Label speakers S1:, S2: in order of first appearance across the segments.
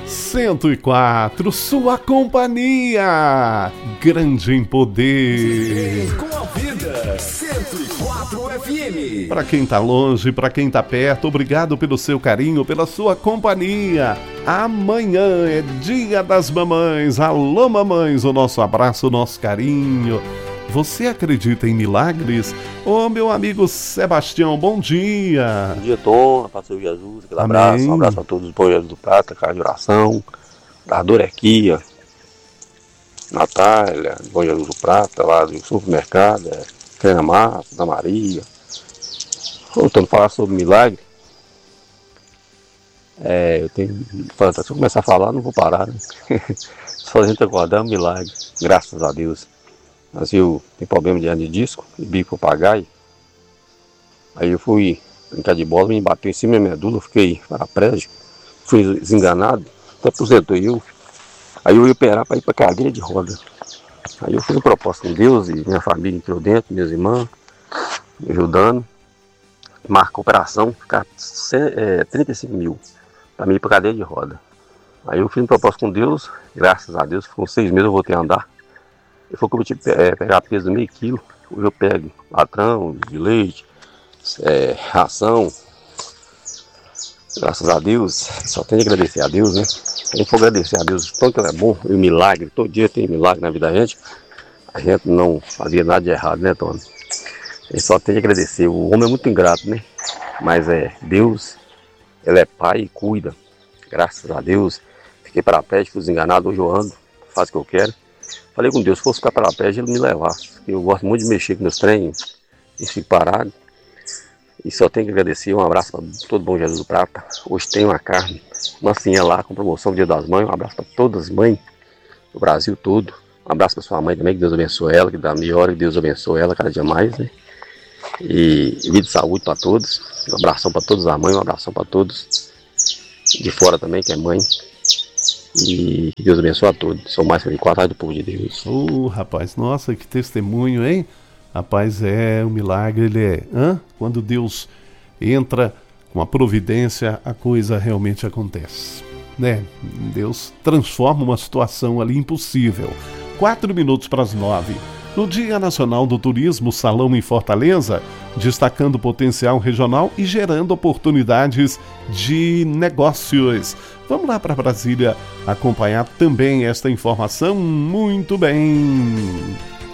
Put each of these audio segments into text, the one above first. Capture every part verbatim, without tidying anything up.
S1: cento e quatro, sua companhia, grande em poder.
S2: Com a vida, cento e quatro F M.
S1: Para quem tá longe, para quem tá perto, obrigado pelo seu carinho, pela sua companhia. Amanhã é Dia das Mamães. Alô, mamães, o nosso abraço, o nosso carinho. Você acredita em milagres? Ô, meu amigo Sebastião, bom dia.
S3: Bom dia, Tom, a paz do Jesus, aquele abraço, um abraço a todos os bons Jesus do Prata, casa de oração, da Dorequia, Natália, Bom Jesus do Prata, lá do supermercado, é, Crena Massa, da Maria. Voltando a falar sobre milagre, é, eu tenho, se eu começar a falar, não vou parar, né? Só a gente acordar é um milagre, graças a Deus. Mas eu tenho problema de hernia de disco, e bico papagaio. Aí eu fui brincar de bola, me bateu em cima da medula, fiquei paraplégico, fui desenganado, até aposentou eu. Aí eu ia operar para ir para cadeira de roda. Aí eu fiz uma proposta com Deus e minha família entrou dentro, minhas irmãs, me ajudando. Marca a operação, ficar é, trinta e cinco mil para mim ir para cadeira de roda. Aí eu fiz uma proposta com Deus, graças a Deus, com seis meses eu voltei a andar. Ele falou que eu tive que é, pegar peso de meio quilo. Hoje eu pego latrão, de leite, é, ração. Graças a Deus, só tenho que agradecer a Deus, né? Se a gente for agradecer a Deus, tanto que ele é bom, e o milagre, todo dia tem milagre na vida da gente, a gente não fazia nada de errado, né, Tony? A gente só tem que agradecer. O homem é muito ingrato, né? Mas é, Deus, ele é pai e cuida. Graças a Deus, fiquei paraplégico, fui desenganado, hoje eu ando, faço o que eu quero. Falei com Deus, se fosse ficar paraplégico, ele me levasse. Eu gosto muito de mexer com meus trens, e fico parado. E só tenho que agradecer, um abraço para todo bom Jesus do Prata. Hoje tem uma carne, mansinha lá, com promoção do Dia das Mães. Um abraço para todas as mães do Brasil todo. Um abraço para sua mãe também, que Deus abençoe ela, que dá melhor, que Deus abençoe ela cada dia mais, né? E vida de saúde para todos. Um abração para todas as mães, um abração para todos de fora também, que é mãe. E que Deus abençoe a todos. Sou mais feliz, quatro do povo de Deus.
S1: Ô, uh, rapaz, nossa, que testemunho, hein? Rapaz, é um milagre, ele é... Hã? Quando Deus entra com a providência, a coisa realmente acontece, né? Deus transforma uma situação ali impossível. Quatro minutos para as nove. No Dia Nacional do Turismo, Salão em Fortaleza, destacando o potencial regional e gerando oportunidades de negócios. Vamos lá para Brasília acompanhar também esta informação. Muito bem.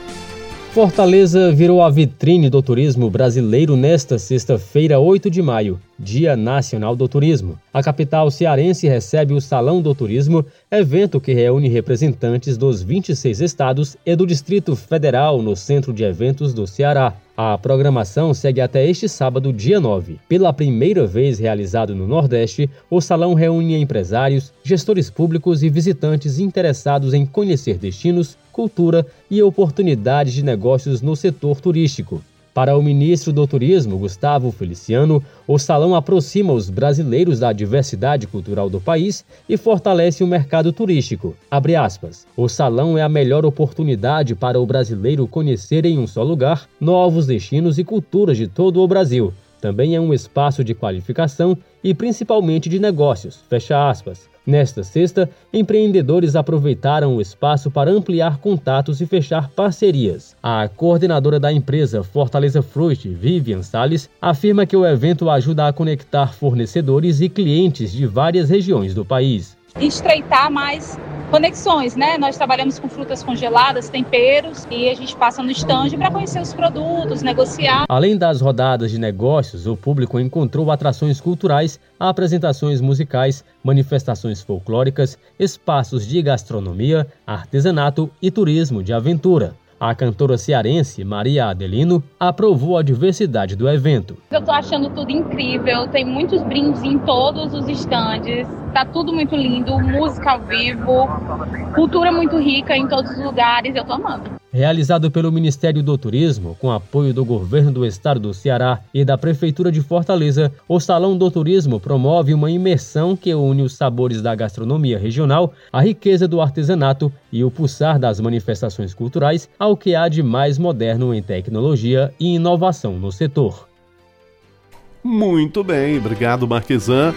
S4: Fortaleza virou a vitrine do turismo brasileiro nesta sexta-feira, oito de maio, Dia Nacional do Turismo. A capital cearense recebe o Salão do Turismo, evento que reúne representantes dos vinte e seis estados e do Distrito Federal no Centro de Eventos do Ceará. A programação segue até este sábado, dia nove. Pela primeira vez realizado no Nordeste, o salão reúne empresários, gestores públicos e visitantes interessados em conhecer destinos, cultura e oportunidades de negócios no setor turístico. Para o ministro do Turismo, Gustavo Feliciano, o salão aproxima os brasileiros da diversidade cultural do país e fortalece o mercado turístico. Abre aspas. O salão é a melhor oportunidade para o brasileiro conhecer em um só lugar novos destinos e culturas de todo o Brasil. Também é um espaço de qualificação e principalmente de negócios. Fecha aspas. Nesta sexta, empreendedores aproveitaram o espaço para ampliar contatos e fechar parcerias. A coordenadora da empresa Fortaleza Fruit, Vivian Salles, afirma que o evento ajuda a conectar fornecedores e clientes de várias regiões do país.
S5: Estreitar mais conexões, né? Nós trabalhamos com frutas congeladas, temperos, e a gente passa no stand para conhecer os produtos, negociar.
S4: Além das rodadas de negócios, o público encontrou atrações culturais, apresentações musicais, manifestações folclóricas, espaços de gastronomia, artesanato e turismo de aventura. A cantora cearense Maria Adelino aprovou a diversidade do evento.
S5: Eu tô achando tudo incrível, tem muitos brindes em todos os estandes, tá tudo muito lindo, música ao vivo, cultura muito rica em todos os lugares, eu tô amando.
S4: Realizado pelo Ministério do Turismo, com apoio do Governo do Estado do Ceará e da Prefeitura de Fortaleza, o Salão do Turismo promove uma imersão que une os sabores da gastronomia regional, a riqueza do artesanato e o pulsar das manifestações culturais ao que há de mais moderno em tecnologia e inovação no setor.
S1: Muito bem, obrigado, Marquesan.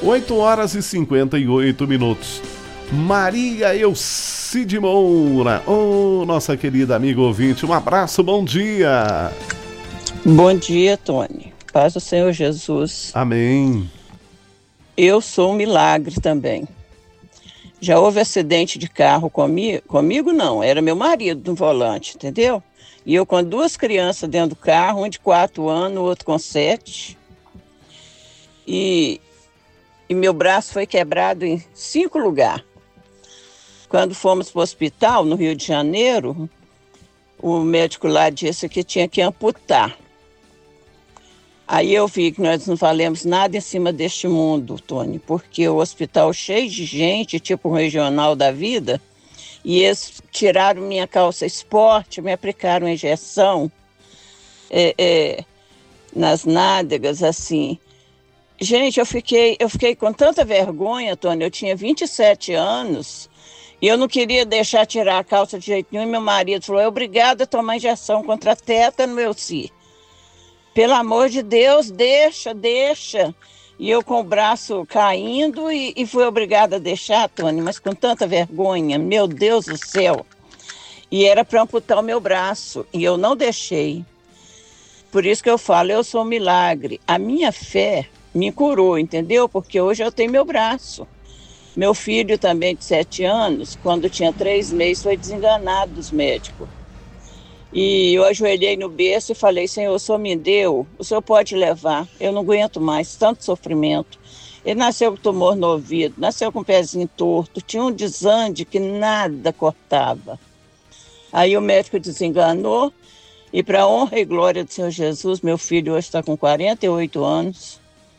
S1: oito horas e cinquenta e oito minutos. Maria Elcide Moura, ô, oh, nossa querida amiga ouvinte, um abraço, bom dia.
S6: Bom dia, Tony. Paz do Senhor Jesus.
S1: Amém.
S6: Eu sou um milagre também. Já houve acidente de carro comigo? Comigo não, era meu marido no volante, entendeu? E eu com duas crianças dentro do carro, um de quatro anos, o outro com sete. E, e meu braço foi quebrado em cinco lugares. Quando fomos para o hospital, no Rio de Janeiro, o médico lá disse que tinha que amputar. Aí eu vi que nós não valemos nada em cima deste mundo, Tony, porque o hospital cheio de gente, tipo um regional da vida, e eles tiraram minha calça esporte, me aplicaram injeção é, é, nas nádegas, assim. Gente, eu fiquei, eu fiquei com tanta vergonha, Tony, eu tinha vinte e sete anos, e eu não queria deixar tirar a calça de jeito nenhum, e meu marido falou, é obrigada a tomar injeção contra tétano, meu si. Pelo amor de Deus, deixa, deixa. E eu com o braço caindo e, e fui obrigada a deixar, Tony, mas com tanta vergonha, meu Deus do céu. E era para amputar o meu braço, e eu não deixei. Por isso que eu falo, eu sou um milagre. A minha fé me curou, entendeu? Porque hoje eu tenho meu braço. Meu filho também, de sete anos, quando tinha três meses, foi desenganado dos médicos. E eu ajoelhei no berço e falei, Senhor, o Senhor me deu, o Senhor pode levar, eu não aguento mais tanto sofrimento. Ele nasceu com tumor no ouvido, nasceu com o pezinho torto, tinha um desande que nada cortava. Aí o médico desenganou e para a honra e glória do Senhor Jesus, meu filho hoje está com quarenta e oito anos,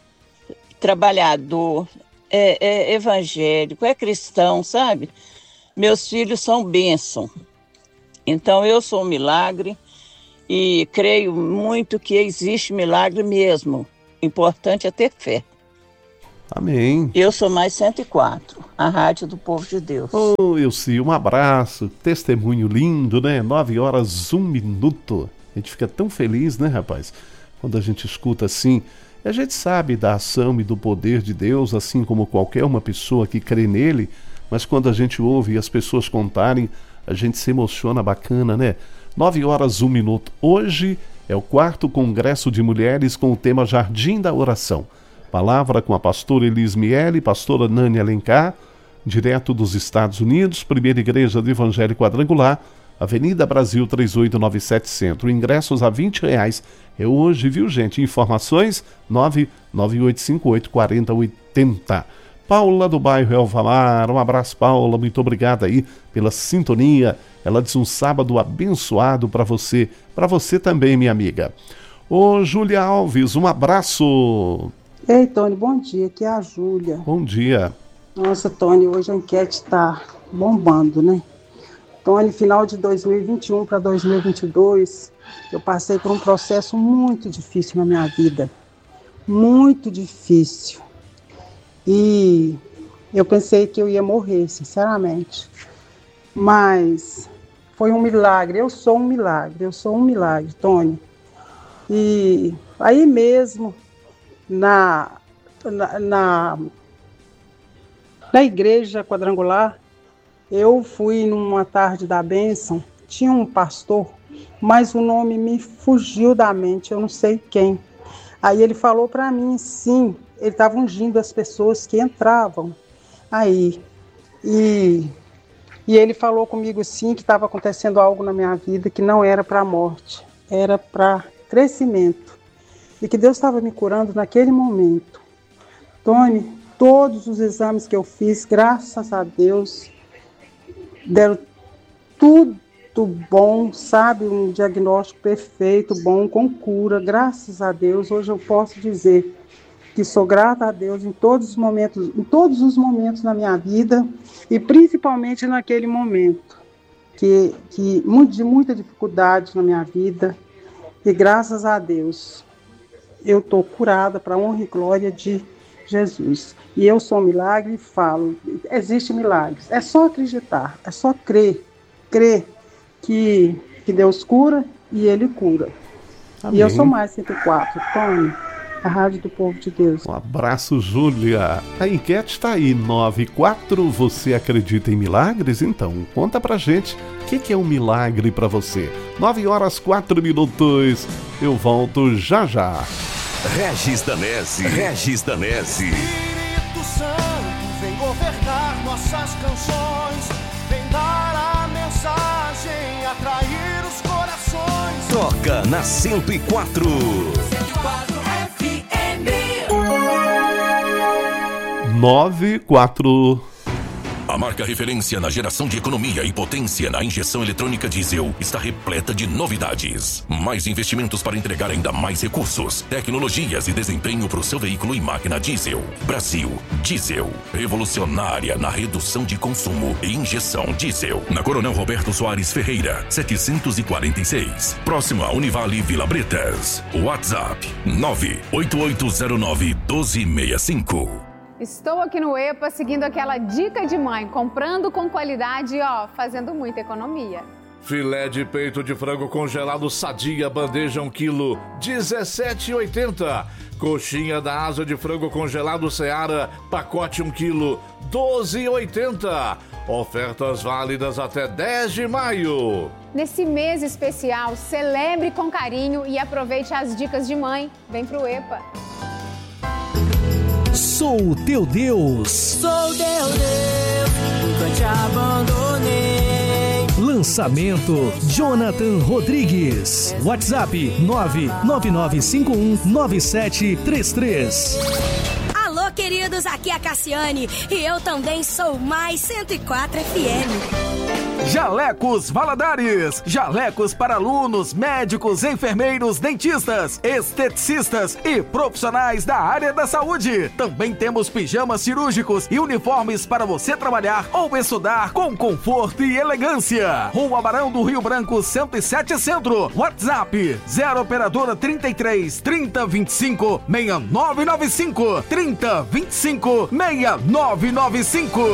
S6: trabalhador, é, é evangélico, é cristão, sabe? Meus filhos são bênção. Então eu sou um milagre e creio muito que existe milagre mesmo. Importante é ter fé.
S1: Amém.
S6: Eu sou mais cento e quatro, a Rádio do Povo de Deus.
S1: Ô, Elci, um abraço, testemunho lindo, né? Nove horas, um minuto. A gente fica tão feliz, né, rapaz? Quando a gente escuta assim. A gente sabe da ação e do poder de Deus, assim como qualquer uma pessoa que crê nele, mas quando a gente ouve as pessoas contarem, a gente se emociona, bacana, né? Nove horas, um minuto. Hoje é o quarto Congresso de Mulheres com o tema Jardim da Oração. Palavra com a pastora Elis Miele, pastora Nani Alencar, direto dos Estados Unidos, Primeira Igreja do Evangelho Quadrangular, Avenida Brasil três oito nove sete Centro. Ingressos a vinte reais. É hoje, viu, gente? Informações nove nove oito cinco oito quatro zero oito zero. Paula do bairro Elvamar, um abraço, Paula, muito obrigada aí pela sintonia. Ela diz um sábado abençoado para você, para você também, minha amiga. Ô, Júlia Alves, um abraço.
S7: Ei, Tony, bom dia, aqui é a Júlia.
S1: Bom dia.
S7: Nossa, Tony, hoje a enquete está bombando, né? Tony, final de dois mil e vinte e um para dois mil e vinte e dois, eu passei por um processo muito difícil na minha vida. Muito difícil. E eu pensei que eu ia morrer, sinceramente. Mas foi um milagre, eu sou um milagre, eu sou um milagre, Tony. E aí mesmo, na, na, na, na igreja quadrangular, eu fui numa tarde da bênção, tinha um pastor, mas o nome me fugiu da mente, eu não sei quem. Aí ele falou para mim, sim, ele estava ungindo as pessoas que entravam aí. E, e ele falou comigo, sim, que estava acontecendo algo na minha vida que não era para a morte, era para crescimento. E que Deus estava me curando naquele momento. Tony, todos os exames que eu fiz, graças a Deus, deram tudo bom, sabe? Um diagnóstico perfeito, bom, com cura, graças a Deus. Hoje eu posso dizer que sou grata a Deus em todos os momentos, em todos os momentos na minha vida e principalmente naquele momento que, que de muita dificuldade na minha vida, e graças a Deus eu estou curada para a honra e glória de Jesus. E eu sou um milagre e falo, existe milagres, é só acreditar, é só crer, crer que, que Deus cura e Ele cura. Amém. E eu sou mais cento e quatro, Tony. a Rádio do Povo de Deus.
S1: Um abraço, Júlia. A enquete está aí, nove quatro. Você acredita em milagres? Então, conta pra gente o que, que é um milagre pra você. nove horas, quatro minutos. Eu volto já já.
S2: Regis Danese, Regis Danese.
S8: Espírito Santo, vem governar nossas canções, vem dar a mensagem, atrair os corações.
S2: Toca na cento e quatro.
S8: cento e quatro F M.
S1: nove quatro.
S9: A marca referência na geração de economia e potência na injeção eletrônica diesel está repleta de novidades. Mais investimentos para entregar ainda mais recursos, tecnologias e desempenho para o seu veículo e máquina diesel. Brasil Diesel, revolucionária na redução de consumo e injeção diesel. Na Coronel Roberto Soares Ferreira, setecentos e quarenta e seis. Próximo a Univale Vila Bretas. WhatsApp nove oito oito zero nove um dois seis cinco.
S10: Estou aqui no EPA seguindo aquela dica de mãe, comprando com qualidade e ó, fazendo muita economia.
S11: Filé de peito de frango congelado Sadia, bandeja um quilo, dezessete e oitenta. Coxinha da asa de frango congelado Seara, pacote um quilo, doze e oitenta. Ofertas válidas até dez de maio.
S10: Nesse mês especial, celebre com carinho e aproveite as dicas de mãe. Vem pro EPA.
S12: Sou o teu Deus.
S8: Sou teu Deus, nunca te abandonei.
S12: Lançamento Jonathan Rodrigues. WhatsApp nove nove nove cinco um nove sete três três.
S13: Alô, queridos, aqui é a Cassiane e eu também sou mais cento e quatro F M.
S14: Jalecos Valadares, jalecos para alunos, médicos, enfermeiros, dentistas, esteticistas e profissionais da área da saúde. Também temos pijamas cirúrgicos e uniformes para você trabalhar ou estudar com conforto e elegância. Rua Barão do Rio Branco, cento e sete Centro. WhatsApp zero operadora trinta e três, trinta, vinte e cinco, seis nove nove cinco, trinta, vinte e cinco, seis nove nove cinco.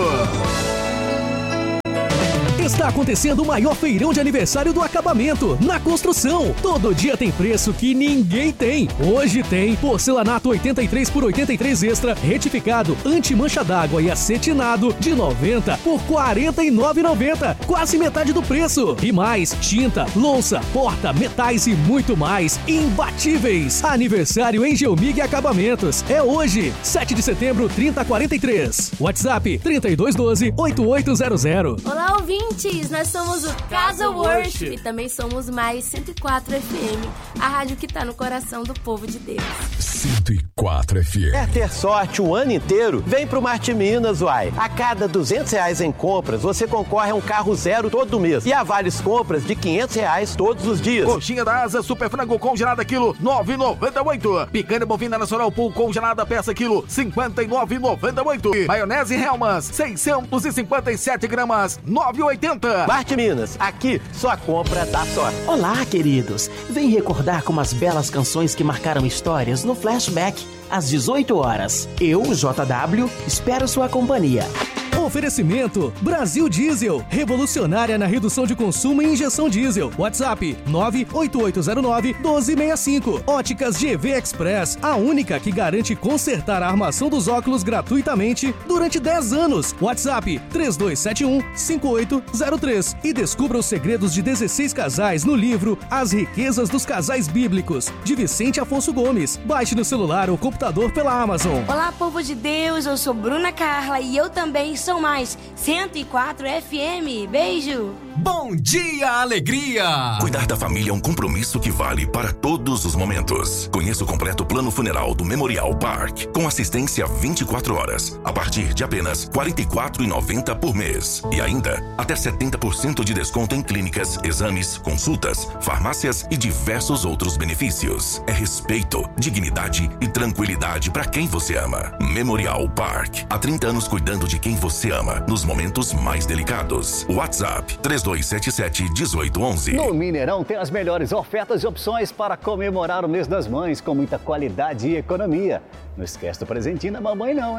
S12: Está acontecendo o maior feirão de aniversário do acabamento, na construção. Todo dia tem preço que ninguém tem. Hoje tem porcelanato oitenta e três por oitenta e três extra, retificado, anti-mancha d'água e acetinado de noventa por quarenta e nove reais e noventa centavos, quase metade do preço. E mais, tinta, louça, porta, metais e muito mais, imbatíveis. Aniversário em Geomig Acabamentos. É hoje, sete de setembro, trinta, quarenta e três. WhatsApp trinta e dois doze, oitenta e oito zero zero.
S15: Olá, ouvintes! Nós somos o Casa Worship e também somos mais cento e quatro F M, a rádio que tá no coração do povo de Deus.
S2: cento e quatro F M.
S16: Quer ter sorte o ano inteiro? Vem pro Marte Minas, uai. A cada duzentos reais em compras, você concorre a um carro zero todo mês. E a vários compras de quinhentos reais todos os dias.
S14: Coxinha da asa, super frango congelada quilo, nove reais e noventa e oito centavos. Picanha bovina nacional pool congelada peça quilo, cinquenta e nove reais e noventa e oito centavos. Maionese Hellmann's, seiscentos e cinquenta e sete gramas, nove reais e oitenta centavos.
S16: Marte Minas, aqui sua compra dá sorte.
S17: Olá, queridos. Vem recordar como as belas canções que marcaram histórias no Flashback, às dezoito horas. Eu, J W, espero sua companhia.
S12: Oferecimento Brasil Diesel, revolucionária na redução de consumo e injeção diesel. WhatsApp nove oito oito zero nove um dois seis cinco. Óticas G V Express, a única que garante consertar a armação dos óculos gratuitamente durante dez anos. WhatsApp três dois sete um cinco oito zero três. E descubra os segredos de dezesseis casais no livro As Riquezas dos Casais Bíblicos, de Vicente Afonso Gomes. Baixe no celular ou computador pela Amazon.
S15: Olá, povo de Deus, eu sou Bruna Carla e eu também sou mais cento e quatro F M. Beijo!
S2: Bom dia, alegria!
S9: Cuidar da família é um compromisso que vale para todos os momentos. Conheça o completo plano funeral do Memorial Park, com assistência vinte e quatro horas, a partir de apenas quarenta e quatro reais e noventa centavos por mês. E ainda, até setenta por cento de desconto em clínicas, exames, consultas, farmácias e diversos outros benefícios. É respeito, dignidade e tranquilidade para quem você ama. Memorial Park, há trinta anos cuidando de quem você ama, nos momentos mais delicados. WhatsApp três dois sete sete, um oito um um.
S18: No Mineirão tem as melhores ofertas e opções para comemorar o mês das mães com muita qualidade e economia. Não esquece do presentinho da mamãe não, hein?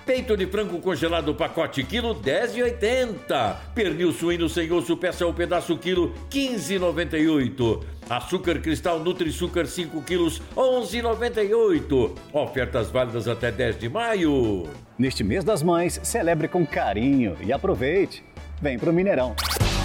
S19: Peito de frango congelado pacote quilo dez reais e oitenta centavos. Pernil suíno sem osso peça ou pedaço quilo quinze reais e noventa e oito centavos. Açúcar cristal Nutri-Sucar cinco quilos onze reais e noventa e oito centavos. Ofertas válidas até dez de maio.
S18: Neste mês das mães, celebre com carinho e aproveite. Vem pro Mineirão.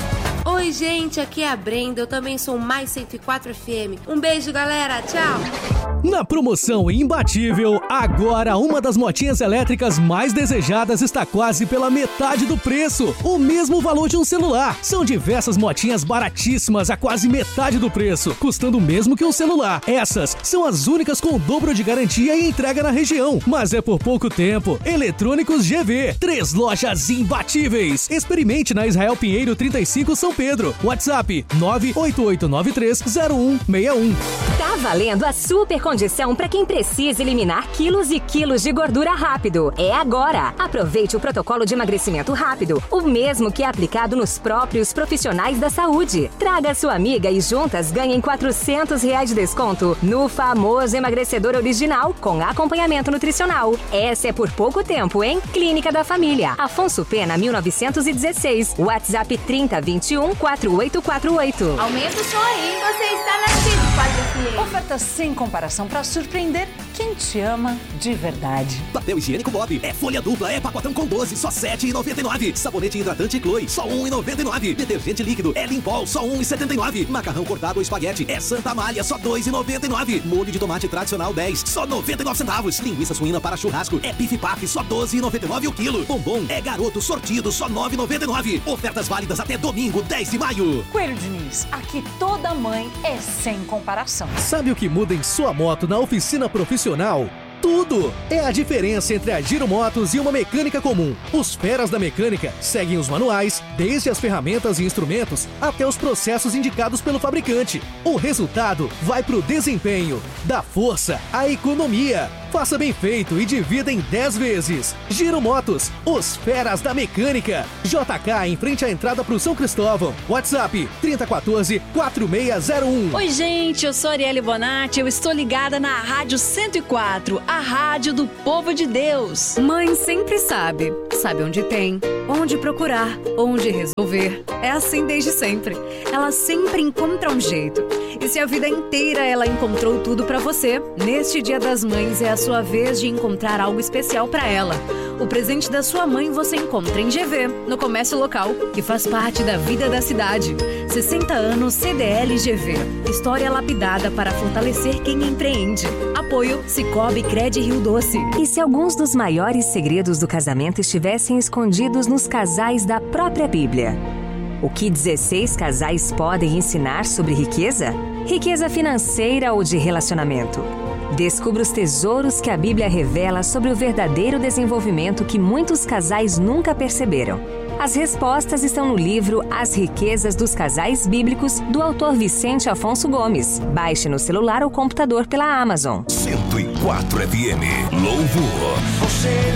S15: Oi, gente, aqui é a Brenda, eu também sou mais cento e quatro F M. Um beijo, galera, tchau!
S12: Na promoção imbatível, agora uma das motinhas elétricas mais desejadas está quase pela metade do preço. O mesmo valor de um celular. São diversas motinhas baratíssimas a quase metade do preço, custando o mesmo que um celular. Essas são as únicas com o dobro de garantia e entrega na região. Mas é por pouco tempo. Eletrônicos G V. Três lojas imbatíveis. Experimente na Israel Pinheiro trinta e cinco São Pedro. WhatsApp nove oito oito nove três zero um seis um.
S20: Tá valendo a super condição para quem precisa eliminar quilos e quilos de gordura rápido. É agora. Aproveite o protocolo de emagrecimento rápido, o mesmo que é aplicado nos próprios profissionais da saúde. Traga sua amiga e juntas ganhem quatrocentos reais de desconto no famoso emagrecedor original com acompanhamento nutricional. Essa é por pouco tempo, hein? Clínica da Família. Afonso Pena, mil novecentos e dezesseis. WhatsApp trinta vinte e um quatro oito quatro oito.
S15: Aumenta o som aí, você está na cento e quatro F M.
S21: Ofertas sem comparação para surpreender quem te ama de verdade.
S22: Papel higiênico Bob, é folha dupla, é pacotão com doze, só sete reais e noventa e nove centavos. Sabonete hidratante Chloe, só um real e noventa e nove centavos. Detergente líquido, é Limpol, só um real e setenta e nove centavos. Macarrão cortado ou espaguete, é Santa Amália, só dois reais e noventa e nove centavos. Molho de tomate tradicional dez, só noventa e nove centavos. Linguiça suína para churrasco, é Bife Paf, só doze reais e noventa e nove centavos o quilo. Bombom, é Garoto sortido, só nove reais e noventa e nove centavos. Ofertas válidas até domingo, dez de maio.
S21: Coelho Diniz, aqui toda mãe é sem comparação.
S12: Sabe o que muda em sua moto na oficina profissional? Tudo! É a diferença entre a Giro Motos e uma mecânica comum. Os feras da mecânica seguem os manuais, desde as ferramentas e instrumentos até os processos indicados pelo fabricante. O resultado vai pro desempenho, dá força, a economia. Faça bem feito e divida em dez vezes. Giro Motos, os feras da mecânica. J K em frente à entrada pro São Cristóvão. WhatsApp trinta quatorze quatro seis zero um.
S23: Oi, gente, eu sou Arielle Bonatti, eu estou ligada na Rádio cento e quatro, a rádio do povo de Deus.
S24: Mãe sempre sabe. Sabe onde tem, onde procurar, onde resolver. É assim desde sempre. Ela sempre encontra um jeito. E se a vida inteira ela encontrou tudo pra você, neste Dia das Mães é a sua vez de encontrar algo especial pra ela. O presente da sua mãe você encontra em G V, no comércio local, que faz parte da vida da cidade. sessenta anos C D L G V. História lapidada para fortalecer quem empreende. Apoio Cicobi Cred Rio Doce.
S20: E se alguns dos maiores segredos do casamento estivessem escondidos nos casais da própria Bíblia? O que dezesseis casais podem ensinar sobre riqueza? Riqueza financeira ou de relacionamento? Descubra os tesouros que a Bíblia revela sobre o verdadeiro desenvolvimento que muitos casais nunca perceberam. As respostas estão no livro As Riquezas dos Casais Bíblicos, do autor Vicente Afonso Gomes. Baixe no celular ou computador pela Amazon.
S9: cento e quatro F M. Louvor.
S8: Vou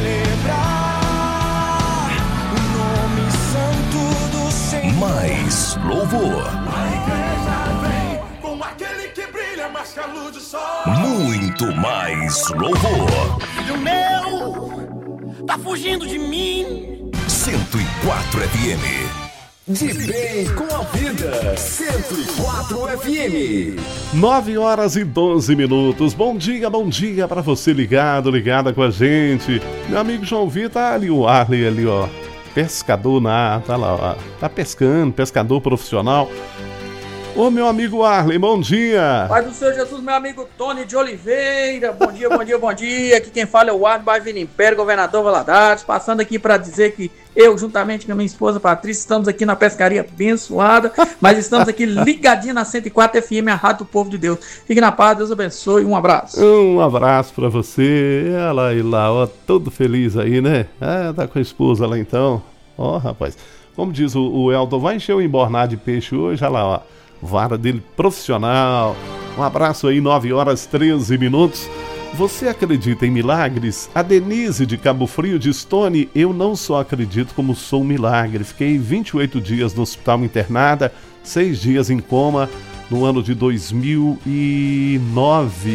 S8: celebrar o nome santo do Senhor.
S9: Mais louvor.
S8: A igreja vem com aquele que brilha mais que a luz do sol.
S9: Muito mais louvor.
S8: Filho meu, tá fugindo de mim.
S9: cento e quatro F M.
S2: De bem com a vida. cento e quatro F M.
S1: nove horas e doze minutos. Bom dia, bom dia pra você ligado, ligada com a gente. Meu amigo João Vitor, tá ali o Arley ali, ó. Pescador na, tá lá, ó. Tá pescando, pescador profissional. Ô, meu amigo Arley, bom dia.
S25: Pai do Senhor Jesus, meu amigo Tony de Oliveira. Bom dia, bom dia, bom dia. Aqui quem fala é o Arley Baivino Império, governador Valadares. Passando aqui para dizer que eu, juntamente com a minha esposa Patrícia, estamos aqui na pescaria abençoada, mas estamos aqui ligadinho na cento e quatro F M, a rádio do povo de Deus. Fique na paz, Deus abençoe, um abraço.
S1: Um abraço pra você. Olha lá, e lá, ó, todo feliz aí, né? Ah, tá com a esposa lá então. Ó, rapaz, como diz o, o Elton, vai encher o embornar de peixe hoje, olha lá, ó. Vara dele profissional. Um abraço aí, nove horas e treze minutos. Você acredita em milagres? A Denise de Cabo Frio diz: Stone, eu não só acredito como sou um milagre. Fiquei vinte e oito dias no hospital internada, seis dias em coma no ano de dois mil e nove.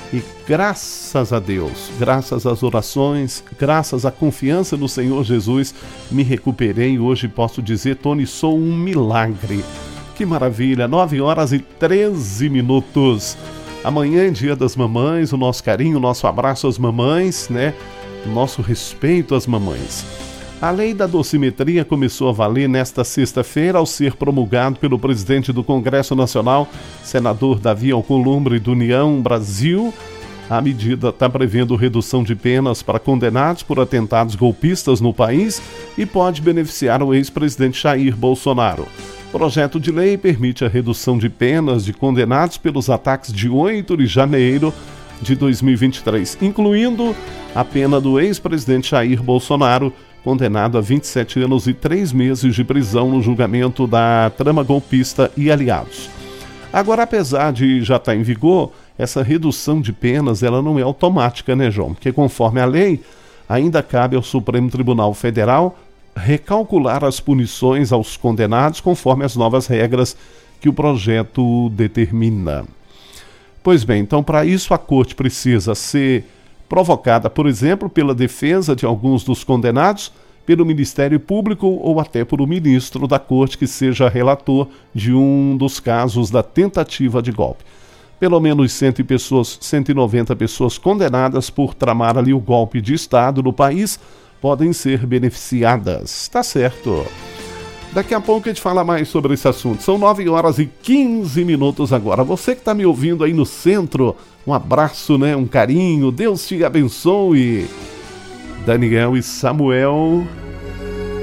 S1: E graças a Deus, graças às orações, graças à confiança no Senhor Jesus, me recuperei e hoje posso dizer, Tony, sou um milagre. Que maravilha, nove horas e treze minutos. Amanhã é dia das mamães, o nosso carinho, o nosso abraço às mamães, né? O nosso respeito às mamães. A lei da dosimetria começou a valer nesta sexta-feira ao ser promulgado pelo presidente do Congresso Nacional, senador Davi Alcolumbre, do União Brasil. A medida está prevendo redução de penas para condenados por atentados golpistas no país e pode beneficiar o ex-presidente Jair Bolsonaro. O projeto de lei permite a redução de penas de condenados pelos ataques de oito de janeiro de dois mil e vinte e três, incluindo a pena do ex-presidente Jair Bolsonaro, condenado a vinte e sete anos e três meses de prisão no julgamento da trama golpista e aliados. Agora, apesar de já estar em vigor, essa redução de penas ela não é automática, né, João? Porque conforme a lei, ainda cabe ao Supremo Tribunal Federal recalcular as punições aos condenados conforme as novas regras que o projeto determina. Pois bem, então para isso a corte precisa ser provocada, por exemplo, pela defesa de alguns dos condenados, pelo Ministério Público ou até por um ministro da corte que seja relator de um dos casos da tentativa de golpe. Pelo menos cem pessoas, cento e noventa pessoas condenadas por tramar ali o golpe de Estado no país podem ser beneficiadas. Tá certo. Daqui a pouco a gente fala mais sobre esse assunto. São nove horas e quinze minutos agora. Você que está me ouvindo aí no centro, um abraço, né? Um carinho. Deus te abençoe. Daniel e Samuel